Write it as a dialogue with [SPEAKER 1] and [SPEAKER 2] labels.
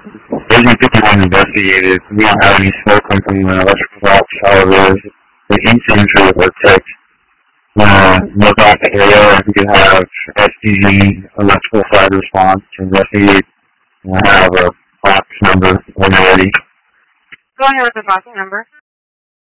[SPEAKER 1] Agent 51 investigated. We don't have any smoke coming from the electrical box. However, the in-signature was checked. Look out the area. We could have SDG electrical side response to investigate. I have a box number when you're ready.
[SPEAKER 2] Go ahead with the box number.